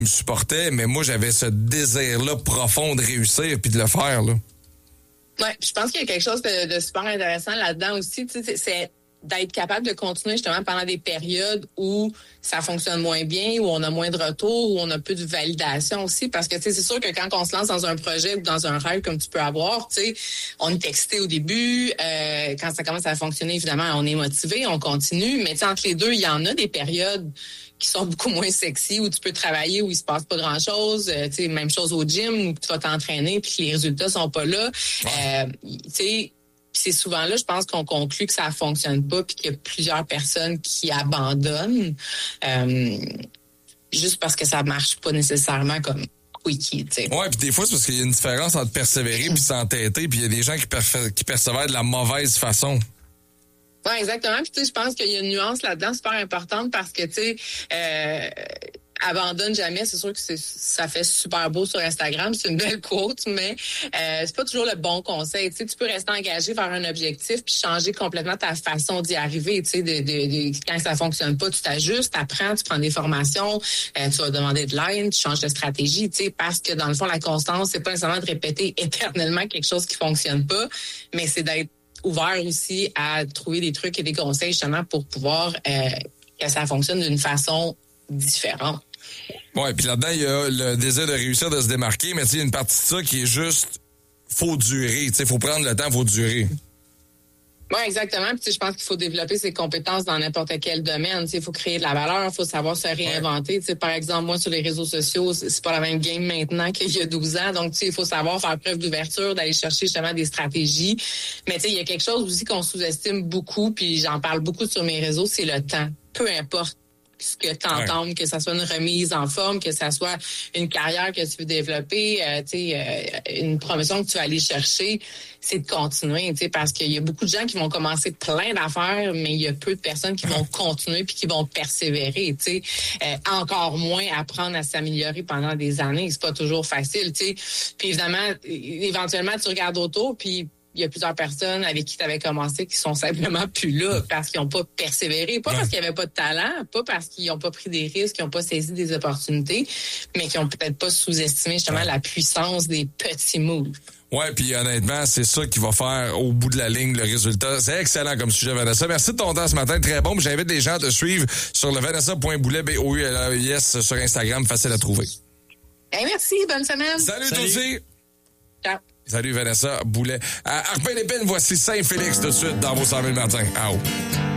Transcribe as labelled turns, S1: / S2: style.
S1: me supportait, mais moi, j'avais ce désir-là profond de réussir puis de le faire, là.
S2: Ouais, je pense qu'il y a quelque chose de super intéressant là-dedans aussi. Tu sais, c'est d'être capable de continuer justement pendant des périodes où ça fonctionne moins bien, où on a moins de retours, où on a peu de validation aussi. Parce que tu sais, c'est sûr que quand on se lance dans un projet ou dans un rêve comme tu peux avoir, tu sais, on est excité au début. Quand ça commence à fonctionner, évidemment, on est motivé, on continue. Mais tu sais, entre les deux, il y en a des périodes qui sont beaucoup moins sexy, où tu peux travailler, où il se passe pas grand-chose. Tu sais, même chose au gym, où tu vas t'entraîner puis que les résultats sont pas là. Tu sais, c'est souvent là, je pense qu'on conclut que ça fonctionne pas puis qu'il y a plusieurs personnes qui abandonnent juste parce que ça marche pas nécessairement comme quickie, tu sais.
S1: Ouais, puis des fois, c'est parce qu'il y a une différence entre persévérer puis s'entêter, puis il y a des gens qui persévèrent de la mauvaise façon.
S2: Oui, exactement. Puis tu sais, je pense qu'il y a une nuance là-dedans super importante parce que, tu sais, abandonne jamais, c'est sûr que ça fait super beau sur Instagram, c'est une belle quote, mais c'est pas toujours le bon conseil. Tu sais, tu peux rester engagé vers un objectif puis changer complètement ta façon d'y arriver. Tu sais, quand ça fonctionne pas, tu t'ajustes, t'apprends, tu prends des formations, tu vas demander de l'aide, tu changes de stratégie. Tu sais, parce que dans le fond, la constance, c'est pas nécessairement de répéter éternellement quelque chose qui fonctionne pas, mais c'est d'être ouvert aussi à trouver des trucs et des conseils justement pour pouvoir que ça fonctionne d'une façon différente.
S1: Ouais, puis là-dedans, il y a le désir de réussir, de se démarquer, mais tu sais, il y a une partie de ça qui est juste faut durer, tu sais, faut prendre le temps, faut durer.
S2: Oui, exactement. Puis je pense qu'il faut développer ses compétences dans n'importe quel domaine. Il faut créer de la valeur, il faut savoir se réinventer. Ouais. Par exemple, moi, sur les réseaux sociaux, c'est pas la même game maintenant qu'il y a 12 ans. Donc, il faut savoir faire preuve d'ouverture, d'aller chercher justement des stratégies. Mais il y a quelque chose aussi qu'on sous-estime beaucoup, puis j'en parle beaucoup sur mes réseaux, c'est le temps. Peu importe ce que tu entends, que ça soit une remise en forme, que ça soit une carrière que tu veux développer, une promotion que tu vas aller chercher, c'est de continuer, parce qu'il y a beaucoup de gens qui vont commencer plein d'affaires, mais il y a peu de personnes qui vont continuer puis qui vont persévérer, encore moins apprendre à s'améliorer pendant des années, c'est pas toujours facile, Puis évidemment, éventuellement, tu regardes autour, puis il y a plusieurs personnes avec qui tu avais commencé qui sont simplement plus là parce qu'ils n'ont pas persévéré. Pas parce qu'il n'y avait pas de talent, pas parce qu'ils n'ont pas pris des risques, qu'ils n'ont pas saisi des opportunités, mais qui n'ont peut-être pas sous-estimé justement la puissance des petits moves.
S1: Ouais, puis honnêtement, c'est ça qui va faire au bout de la ligne le résultat. C'est excellent comme sujet, Vanessa. Merci de ton temps ce matin, très bon. J'invite les gens à te suivre sur le vanessa.boulet, B-O-U-L-E-S, sur Instagram, facile à trouver.
S2: Hey, merci, bonne semaine.
S1: Salut. Toi aussi.
S2: Ciao.
S1: Salut Vanessa Boulet. À Arpin-les-Pines, voici Saint-Félix tout de suite dans vos 100 000 matins. Au.